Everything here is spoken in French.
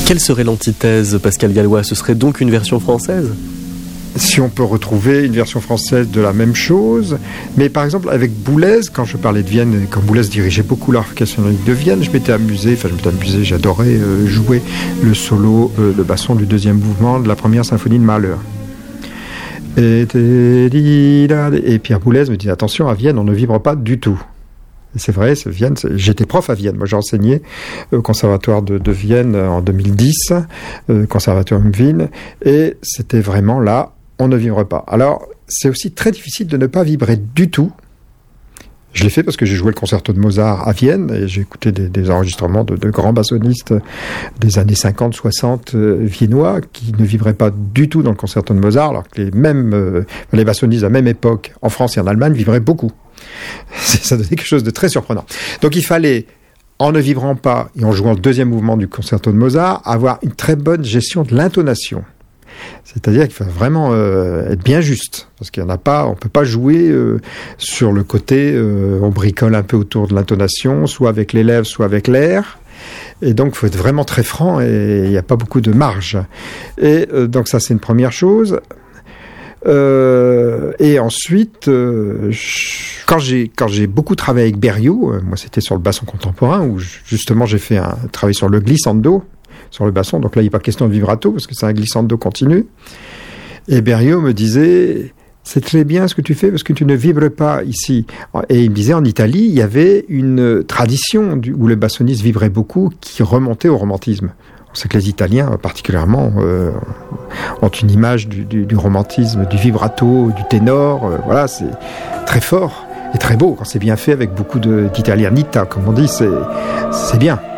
Quelle serait l'antithèse, Pascal Gallois? Ce serait donc une version française? Si on peut retrouver une version française de la même chose, mais par exemple avec Boulez, quand je parlais de Vienne, quand Boulez dirigeait beaucoup l'orchestre philharmonique de Vienne, j'adorais jouer le solo, le basson du deuxième mouvement de la première symphonie de Mahler. Et Pierre Boulez me dit attention, à Vienne on ne vibre pas du tout. Et c'est vrai, Vienne, j'étais prof à Vienne. Moi, j'ai enseigné au conservatoire de Vienne en 2010, conservatoire Wien, et c'était vraiment là, on ne vibre pas. Alors, c'est aussi très difficile de ne pas vibrer du tout. Je l'ai fait parce que j'ai joué le concerto de Mozart à Vienne et j'ai écouté des enregistrements de grands bassonistes des années 50, 60 viennois qui ne vibraient pas du tout dans le concerto de Mozart, alors que les bassonistes de la même époque en France et en Allemagne vibraient beaucoup. Ça donnait quelque chose de très surprenant. Donc il fallait, en ne vibrant pas et en jouant le deuxième mouvement du concerto de Mozart, avoir une très bonne gestion de l'intonation. C'est-à-dire qu'il faut vraiment être bien juste, parce qu'il y en a pas, on peut pas jouer sur le côté, on bricole un peu autour de l'intonation, soit avec les lèvres, soit avec l'air. Et donc, il faut être vraiment très franc et il n'y a pas beaucoup de marge. Et donc ça, c'est une première chose. Et ensuite, quand j'ai beaucoup travaillé avec Berio, moi c'était sur le basson contemporain où justement j'ai fait un travail sur le glissando sur le basson. Donc là, il n'est pas question de vibrato parce que c'est un glissando continu. Et Berio me disait, c'est très bien ce que tu fais parce que tu ne vibres pas ici. Et il me disait, en Italie, il y avait une tradition où les bassonistes vibraient beaucoup qui remontait au romantisme. On sait que les Italiens, particulièrement, ont une image du romantisme, du vibrato, du ténor. Voilà, c'est très fort et très beau quand c'est bien fait avec beaucoup d'italianità, comme on dit, c'est bien.